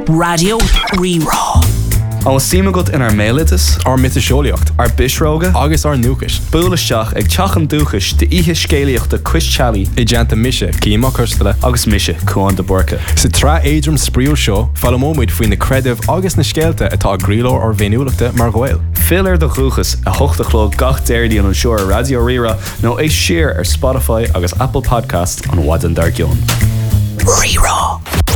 Radio Rerá. An símagat in ar mélitas, ar mitiseolaíocht, ar bisróga, agus ar núchas. Búlaisteach ag teachan dúchas de ihe scéalaíocht de Chris Challey I deanta mise, címa custala. agus mise Cuan de Borca. Sa tra éidrim spríú seo, fallamóid faoin na credibh agus na scéalta atá gríló ar bhéniúlachta mar ghail. Filar de chuchas a hochtachló gach déirdí an seoir Radio Rerá nó é siar ar Spotify agus Apple Podcast an Wadan Dargion. Rerá.